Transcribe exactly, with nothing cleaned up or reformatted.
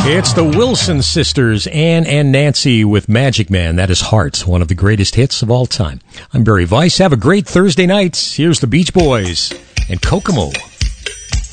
It's the Wilson sisters, Ann and Nancy, with Magic Man. That is Heart, one of the greatest hits of all time. I'm Barry Weiss. Have a great Thursday night. Here's the Beach Boys and Kokomo.